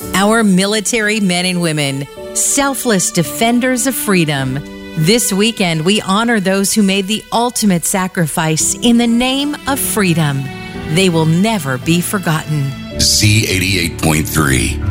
Our military men and women, selfless defenders of freedom. This weekend, we honor those who made the ultimate sacrifice in the name of freedom. They will never be forgotten. Z88.3.